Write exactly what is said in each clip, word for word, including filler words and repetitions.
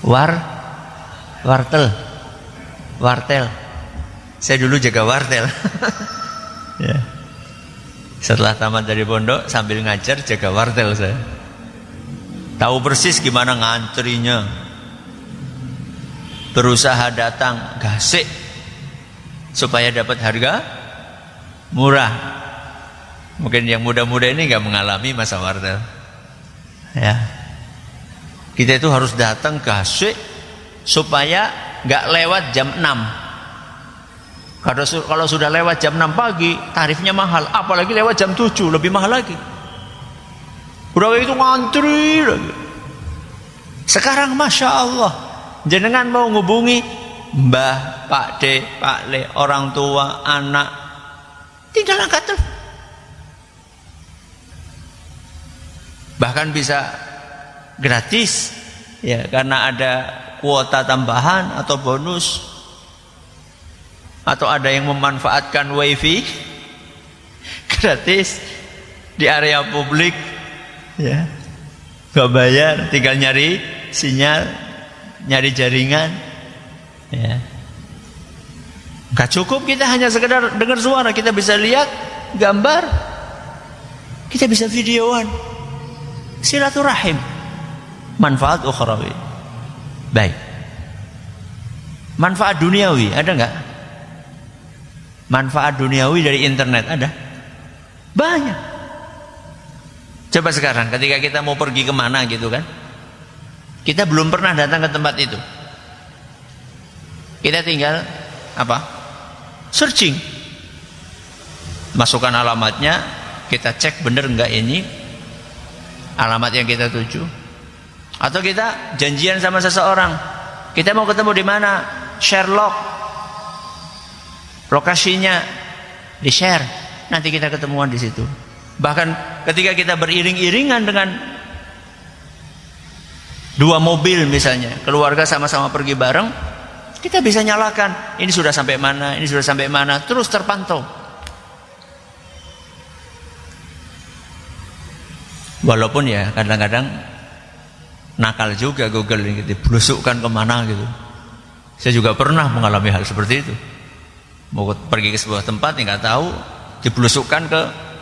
War wartel. Wartel. Saya dulu jaga wartel. Ya. Setelah tamat dari pondok sambil ngajar jaga wartel saya. Tahu persis gimana ngantrinya. Berusaha datang gasik supaya dapat harga murah. Mungkin yang muda-muda ini nggak mengalami masa wartel. Ya. Kita itu harus datang gasik supaya nggak lewat jam enam. Kalau, kalau sudah lewat jam enam pagi tarifnya mahal, apalagi lewat jam tujuh lebih mahal lagi. Udah itu ngantri lagi. Sekarang Masya Allah, jenengan mau ngubungi Mbah, Pak D, Pak Le, orang tua, anak, tinggal angkat telepon. Bahkan bisa gratis ya, karena ada kuota tambahan atau bonus, atau ada yang memanfaatkan wifi gratis di area publik ya, gak bayar, tinggal nyari sinyal, nyari jaringan ya. Gak cukup kita hanya sekedar dengar suara, kita bisa lihat gambar, kita bisa videoan, silaturahim, manfaat ukhrawi. Baik, manfaat duniawi ada nggak? Manfaat duniawi dari internet ada? Banyak. Coba sekarang ketika kita mau pergi kemana gitu kan, kita belum pernah datang ke tempat itu, kita tinggal apa? Searching, masukkan alamatnya, kita cek bener nggak ini alamat yang kita tuju. Atau kita janjian sama seseorang, kita mau ketemu di mana, share log, lokasinya di share, nanti kita ketemuan di situ. Bahkan ketika kita beriring-iringan dengan dua mobil misalnya, keluarga sama-sama pergi bareng, kita bisa nyalakan, ini sudah sampai mana, ini sudah sampai mana, terus terpantau. Walaupun ya kadang-kadang nakal juga Google ini, diblusukkan kemana gitu. Saya juga pernah mengalami hal seperti itu. Mau pergi ke sebuah tempat yang nggak tahu, diblusukkan ke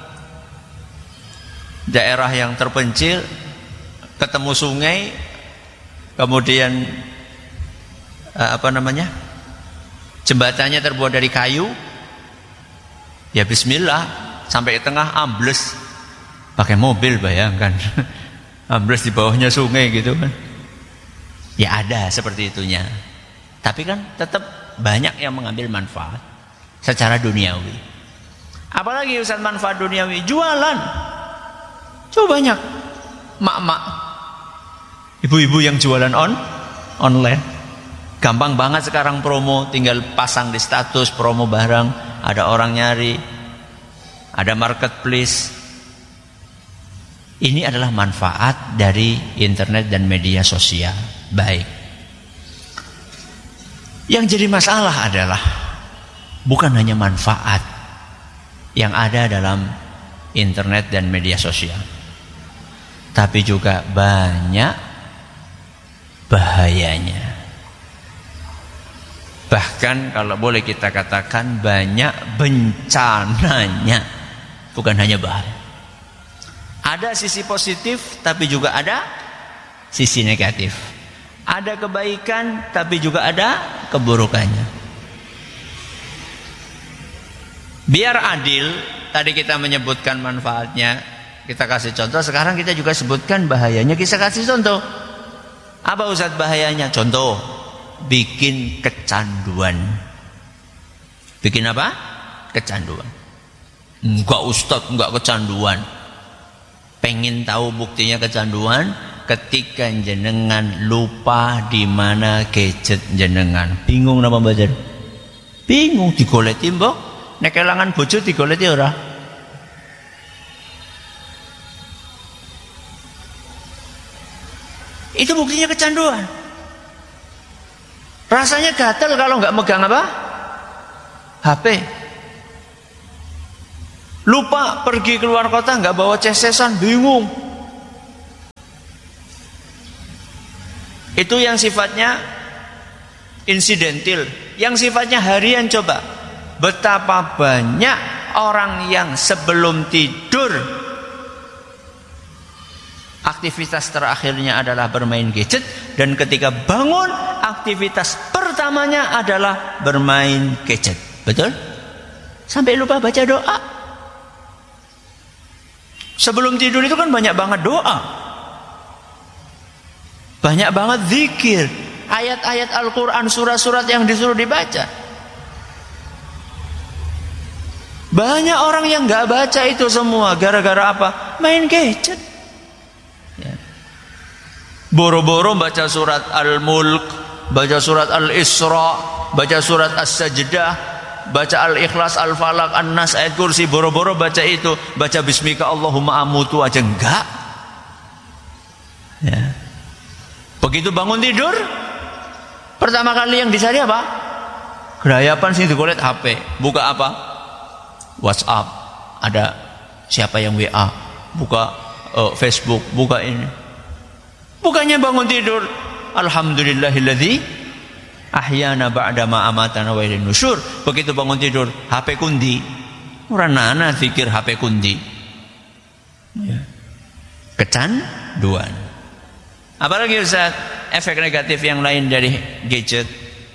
daerah yang terpencil, ketemu sungai, kemudian apa namanya, jembatannya terbuat dari kayu. Ya bismillah, sampai tengah ambles, pakai mobil, bayangkan. Ambles di bawahnya sungai gitu kan. Ya ada seperti itunya. Tapi kan tetap banyak yang mengambil manfaat secara duniawi. Apalagi Ustaz manfaat duniawi? Jualan. Coba banyak mak-mak, ibu-ibu yang jualan on online. Gampang banget sekarang promo, tinggal pasang di status promo barang, ada orang nyari, ada marketplace. Ini adalah manfaat dari internet dan media sosial. Baik. Yang jadi masalah adalah bukan hanya manfaat yang ada dalam internet dan media sosial, tapi juga banyak bahayanya. Bahkan kalau boleh kita katakan banyak bencananya, bukan hanya bahaya. Ada sisi positif tapi juga ada sisi negatif. Ada kebaikan tapi juga ada keburukannya. Biar adil, tadi kita menyebutkan manfaatnya, kita kasih contoh. Sekarang kita juga sebutkan bahayanya, kita kasih contoh. Apa Ustaz bahayanya? Contoh, bikin kecanduan. Bikin apa? Kecanduan. Enggak Ustaz, enggak kecanduan. Pengen tahu buktinya kecanduan? Ketika jenengan lupa di mana gadget jenengan. Bingung napa mboten? Bingung, digoleti mbok. Nek kelangan bojo digoleti ora? Itu buktinya kecanduan. Rasanya gatel kalau nggak megang apa? H P. Lupa pergi keluar kota nggak bawa cesesan, bingung. Itu yang sifatnya insidentil. Yang sifatnya harian, coba betapa banyak orang yang sebelum tidur aktivitas terakhirnya adalah bermain gadget, dan ketika bangun aktivitas pertamanya adalah bermain gadget. Betul? Sampai lupa baca doa. Sebelum tidur itu kan banyak banget doa, banyak banget zikir, ayat-ayat Al-Quran, surat-surat yang disuruh dibaca. Banyak orang yang gak baca itu semua gara-gara apa? Main gadget. Ya. Boro-boro baca surat Al-Mulk, baca surat Al-Isra, baca surat As-Sajdah, baca Al-Ikhlas, Al-Falaq, An-Nas, ayat kursi. Boro-boro baca itu, baca Bismika Allahumma amutu aja enggak. Ya. Begitu bangun tidur, pertama kali yang dicari apa? Gerayapan sih dikolet H P. Buka apa? WhatsApp. Ada siapa yang W A? Buka uh, Facebook. Buka ini. Bukannya bangun tidur, alhamdulillahilladzi ahyana ba'da ma amatana wa ilaihin nusyur. Begitu bangun tidur, H P kundi. Uranana pikir H P kundi. Ya. Kecanduan. Apalagi Ustaz, efek negatif yang lain dari gadget?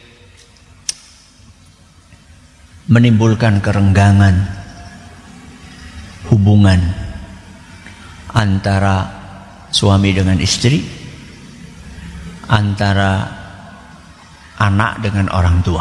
Menimbulkan kerenggangan hubungan antara suami dengan istri, antara anak dengan orang tua.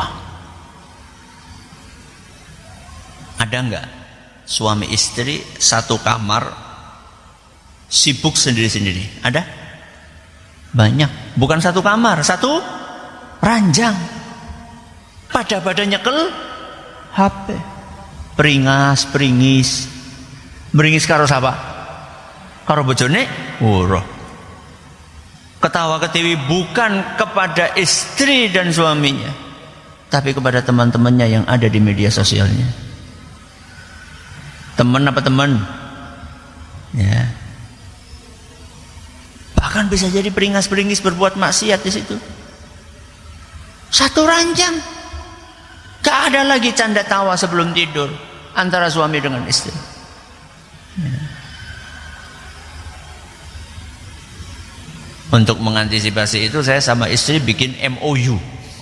Ada enggak suami istri satu kamar sibuk sendiri-sendiri? Ada? Banyak. Bukan satu kamar, satu ranjang. Pada badannya nyekel H P. Peringas, peringis. Meringis karo siapa? Karo bojone? Ora. Ketawa ketiwi bukan kepada istri dan suaminya, tapi kepada teman-temannya yang ada di media sosialnya. Teman apa teman? Ya. Bahkan bisa jadi peringas-peringis berbuat maksiat di situ. Satu ranjang. Gak ada lagi canda tawa sebelum tidur antara suami dengan istri. Ya. Untuk mengantisipasi itu, saya sama istri bikin M O U.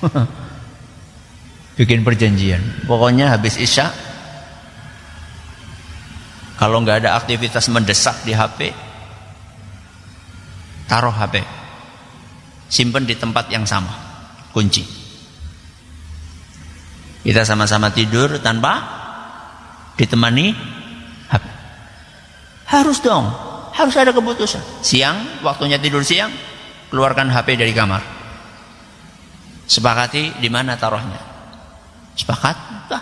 Bikin perjanjian. Pokoknya habis isya, kalau nggak ada aktivitas mendesak di H P, taruh H P, simpen di tempat yang sama, kunci. Kita sama-sama tidur tanpa ditemani H P. Harus dong, harus ada keputusan. Siang, waktunya tidur siang, keluarkan H P dari kamar. Sepakati di mana taruhnya. Sepakat? Bah.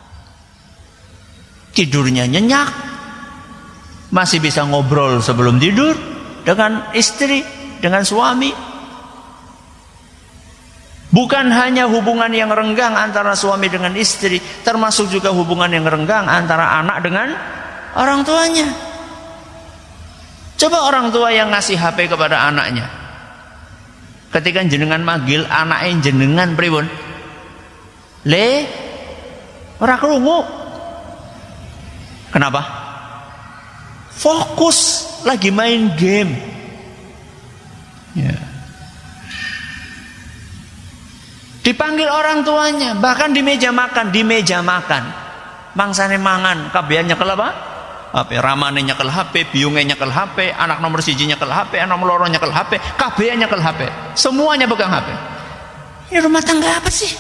Tidurnya nyenyak, masih bisa ngobrol sebelum tidur dengan istri, dengan suami. Bukan hanya hubungan yang renggang antara suami dengan istri, termasuk juga hubungan yang renggang antara anak dengan orang tuanya. Coba orang tua yang ngasih H P kepada anaknya, ketika jenengan manggil anaknya jenengan pripun? Le, ora krungu. Kenapa? Fokus lagi main game. Ya. Dipanggil orang tuanya, bahkan di meja makan, di meja makan. Mangsane mangan, kabehan nyekel apa? H P, ramane nyekel H P, biunge nyekel H P, anak nomor siji nyekel H P, anak nomor loro nyekel H P, kabehan nyekel H P. Semuanya pegang H P. Ini rumah tangga apa sih?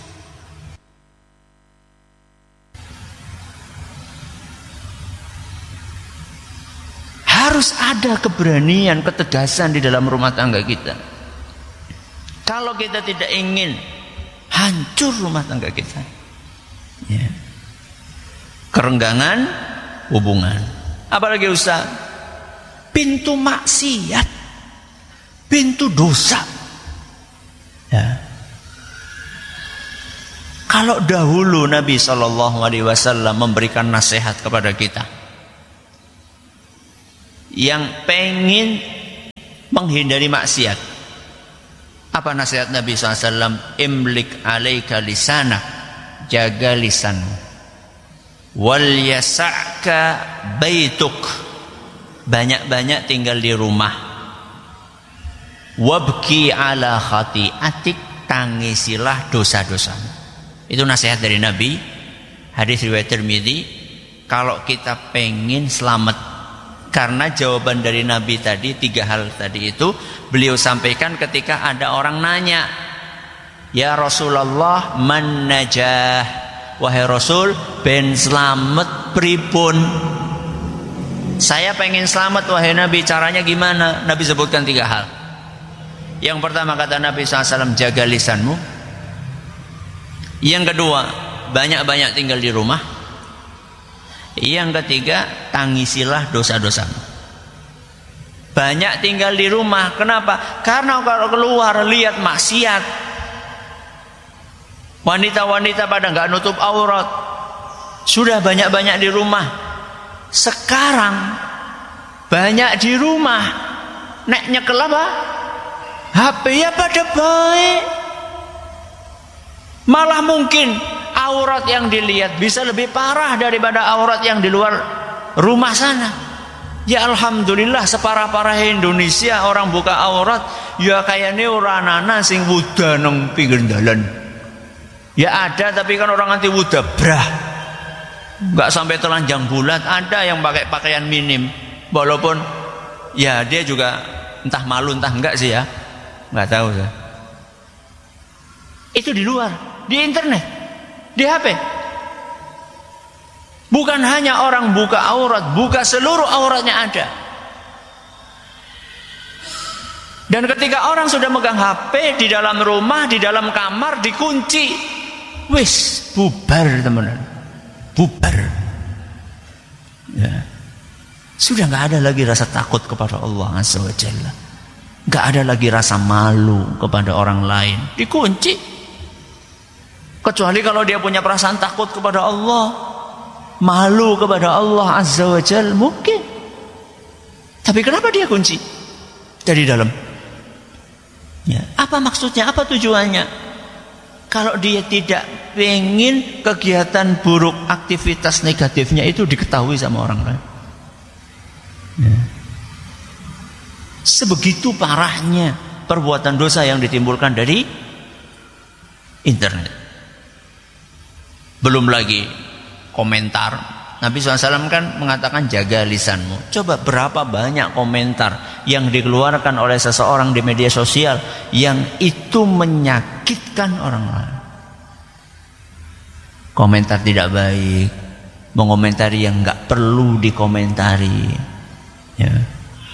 Harus ada keberanian, ketegasan di dalam rumah tangga kita. Kalau kita tidak ingin hancur rumah tangga kita, ya. Kerenggangan hubungan. Apalagi Ustaz, pintu maksiat, pintu dosa. Ya. Kalau dahulu Nabi Shallallahu Alaihi Wasallam memberikan nasihat kepada kita, yang pengen menghindari maksiat, Apa nasihat Nabi shallallahu alaihi wasallam? Imlik alaika lisana, jaga lisanmu. Wal yasa'ka baituk, banyak-banyak tinggal di rumah. Wabki ala khati'atik, tangisilah dosa-dosamu. Itu nasihat dari Nabi, hadis riwayat Tirmidzi. Kalau kita pengen selamat, karena jawaban dari Nabi tadi, tiga hal tadi itu beliau sampaikan ketika ada orang nanya, ya Rasulullah, man najah, wahai Rasul, ben selamat pripun? Saya pengen selamat wahai Nabi, caranya gimana? Nabi sebutkan tiga hal. Yang pertama kata Nabi shallallahu alaihi wasallam, jaga lisanmu. Yang kedua, banyak-banyak tinggal di rumah. Yang ketiga, tangisilah dosa-dosamu. Banyak tinggal di rumah. Kenapa? Karena kalau keluar lihat maksiat, wanita-wanita pada nggak nutup aurat, sudah banyak-banyak di rumah. Sekarang banyak di rumah, nek nyekel apa? H P ya pada baik. Malah mungkin aurat yang dilihat bisa lebih parah daripada aurat yang di luar rumah sana. Ya alhamdulillah, separah-parah Indonesia orang buka aurat ya kayaknya orang anak sing wuda nang pinggir dalan. Ya ada, tapi kan orang anti wuda brah, nggak sampai telanjang bulat. Ada yang pakai pakaian minim, walaupun ya dia juga entah malu entah enggak sih ya, nggak tahu saya. Itu di luar, di internet, di H P. Bukan hanya orang buka aurat, buka seluruh auratnya ada. Dan ketika orang sudah megang H P di dalam rumah, di dalam kamar, dikunci, wis bubar teman-teman, bubar. Ya. Sudah nggak ada lagi rasa takut kepada Allah Azza wa Jalla, nggak ada lagi rasa malu kepada orang lain, dikunci. Kecuali kalau dia punya perasaan takut kepada Allah, malu kepada Allah Azza wa Jalla, mungkin. Tapi kenapa dia kunci dari dalam? Ya, apa maksudnya? Apa tujuannya? Kalau dia tidak ingin kegiatan buruk, aktivitas negatifnya itu diketahui sama orang lain. Ya. Sebegitu parahnya perbuatan dosa yang ditimbulkan dari internet. Belum lagi komentar. Nabi shallallahu alaihi wasallam kan mengatakan jaga lisanmu. Coba berapa banyak komentar yang dikeluarkan oleh seseorang di media sosial yang itu menyakitkan orang lain. Komentar tidak baik, mengomentari yang nggak perlu dikomentari. Ya.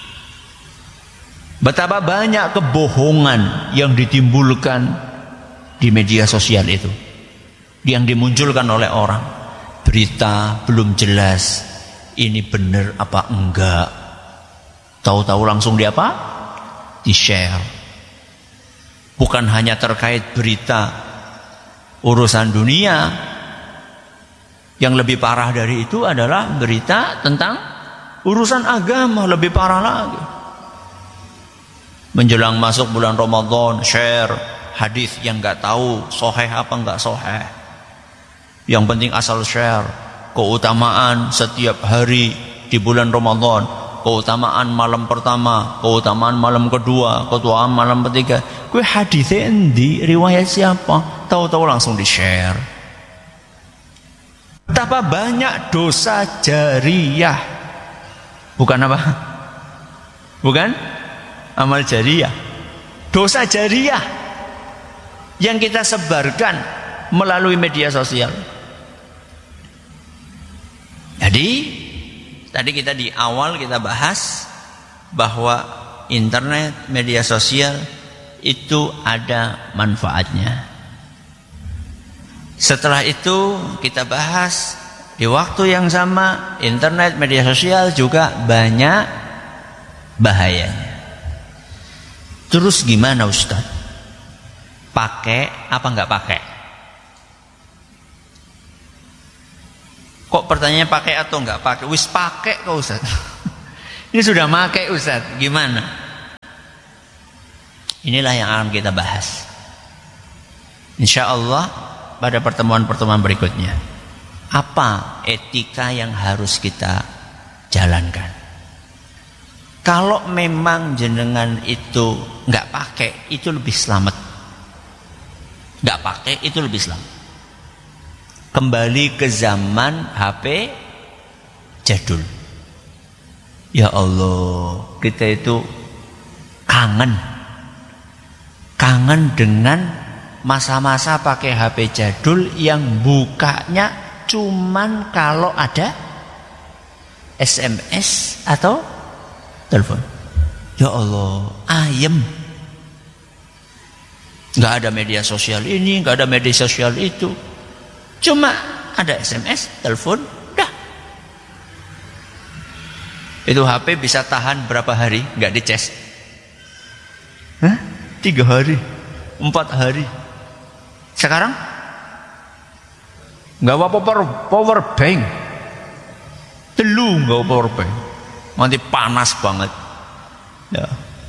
Betapa banyak kebohongan yang ditimbulkan di media sosial itu, yang dimunculkan oleh orang. Berita belum jelas, ini benar apa enggak, tahu-tahu langsung di apa? Di share. Bukan hanya terkait berita urusan dunia, yang lebih parah dari itu adalah berita tentang urusan agama, lebih parah lagi. Menjelang masuk bulan Ramadan, share hadis yang enggak tahu sahih apa enggak sahih. Yang penting asal share. Keutamaan setiap hari di bulan Ramadan, keutamaan malam pertama, keutamaan malam kedua, keutamaan malam ketiga. Kue hadisnya endi, riwayat siapa? Tahu-tahu langsung di share. Betapa banyak dosa jariyah. Bukan apa? Bukan amal jariyah. Dosa jariyah yang kita sebarkan melalui media sosial. Jadi tadi kita di awal kita bahas bahwa internet, media sosial itu ada manfaatnya. Setelah itu kita bahas di waktu yang sama, internet, media sosial juga banyak bahayanya. Terus gimana Ustaz? Pakai apa enggak pakai? Kok pertanyaannya pakai atau enggak pakai? Wis pakai kok Ustaz. Ini sudah pakai Ustaz, gimana? Inilah yang akan kita bahas, insya Allah pada pertemuan-pertemuan berikutnya. Apa etika yang harus kita jalankan? Kalau memang jenengan itu nggak pakai, itu lebih selamat. Nggak pakai itu lebih selamat. Kembali ke zaman H P jadul. Ya Allah, kita itu kangen, kangen dengan masa-masa pakai H P jadul yang bukanya cuman kalau ada S M S atau telepon. Ya Allah, ayem. Nggak ada media sosial ini, nggak ada media sosial itu. Cuma ada S M S, telepon, dah. Itu H P bisa tahan berapa hari nggak dicas? Hah? Tiga hari, empat hari. Sekarang nggak apa-apa power, power bank. Telu nggak power bank. Nanti panas banget. Ya.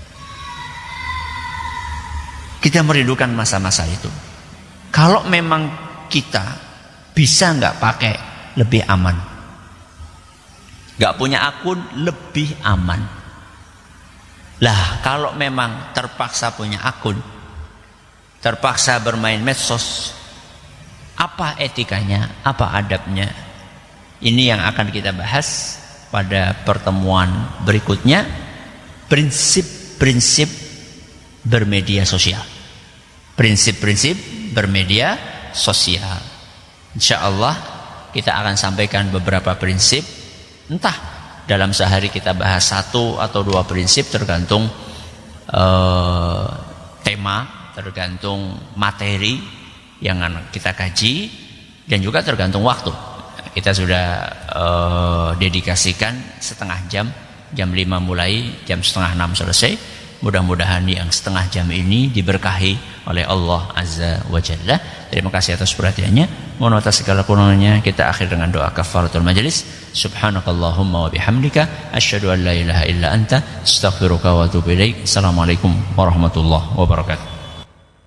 Kita merindukan masa-masa itu. Kalau memang kita bisa nggak pakai, lebih aman. Nggak punya akun, lebih aman. Lah, kalau memang terpaksa punya akun, terpaksa bermain medsos, apa etikanya, apa adabnya? Ini yang akan kita bahas pada pertemuan berikutnya. Prinsip-prinsip bermedia sosial. Prinsip-prinsip bermedia sosial. Insya Allah kita akan sampaikan beberapa prinsip. Entah dalam sehari kita bahas satu atau dua prinsip, tergantung uh, tema, tergantung materi yang kita kaji, dan juga tergantung waktu. Kita sudah uh, dedikasikan setengah jam, jam lima mulai, jam setengah enam selesai. Mudah-mudahan yang setengah jam ini diberkahi oleh Allah Azza wa Jalla. Terima kasih atas perhatiannya. Mohon atas segala kurangnya kita akhir dengan doa kafaratul majelis. Subhanakallahumma wa bihamdika asyhadu an la ilaha illa anta astaghfiruka wa atubu ilaik. Assalamualaikum warahmatullahi wabarakatuh.